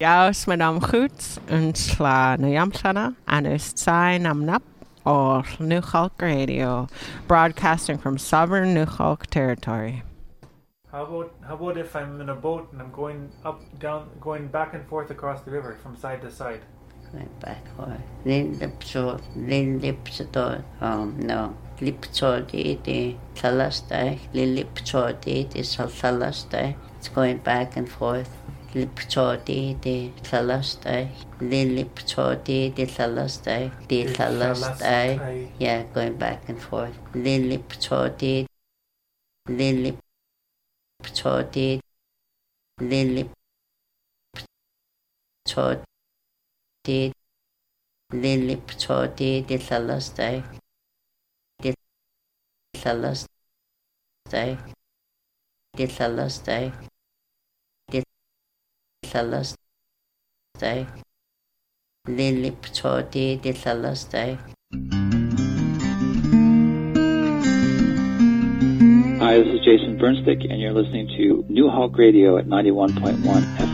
Gaus Madame Hoots and Sla Nuyamshana and Ustsai Namnap or Newchalk Radio, broadcasting from sovereign Newchalk territory. How about if I'm in a boat and I'm going up, down, going back and forth across the river from side to side? Going back forth. Lipsor, no. Lipsor de Talastai, Lipsor de Talastai. It's going back and forth. Lipsor de Talastai, Lipsor de Talastai, de Talastai. Yeah, going back and forth. Lipsor de Lipsor de Lipsor de Lipsor de Talastai. Talastai, de Talastai, de Talastai, Lipsor de Talastai. Hi, this is Jason Bernstick, and you're listening to New Hulk Radio at 91.1 FM.